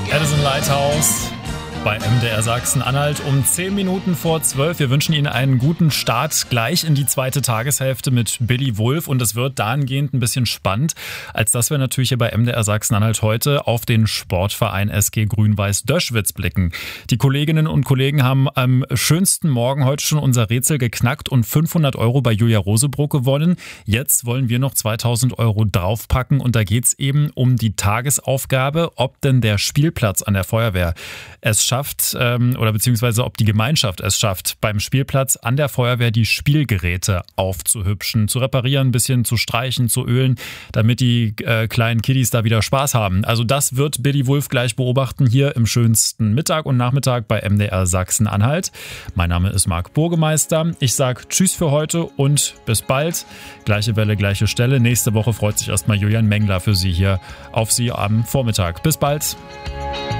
Addison Lighthouse bei MDR Sachsen-Anhalt um 10 Minuten vor 12. Wir wünschen Ihnen einen guten Start gleich in die zweite Tageshälfte mit Billy Wulff und es wird dahingehend ein bisschen spannend, als dass wir natürlich hier bei MDR Sachsen-Anhalt heute auf den Sportverein SG Grün-Weiß Döschwitz blicken. Die Kolleginnen und Kollegen haben am schönsten Morgen heute schon unser Rätsel geknackt und 500 € bei Julia Rosebrock gewonnen. Jetzt wollen wir noch 2000 € draufpacken und da geht es eben um die Tagesaufgabe, ob denn der Spielplatz an der Feuerwehr es schafft, oder beziehungsweise ob die Gemeinschaft es schafft, beim Spielplatz an der Feuerwehr die Spielgeräte aufzuhübschen, zu reparieren, ein bisschen zu streichen, zu ölen, damit die kleinen Kiddies da wieder Spaß haben. Also das wird Billy Wulff gleich beobachten hier im schönsten Mittag und Nachmittag bei MDR Sachsen-Anhalt. Mein Name ist Marc Burgemeister. Ich sage Tschüss für heute und bis bald. Gleiche Welle, gleiche Stelle. Nächste Woche freut sich erstmal Julian Mengler für Sie hier auf Sie am Vormittag. Bis bald.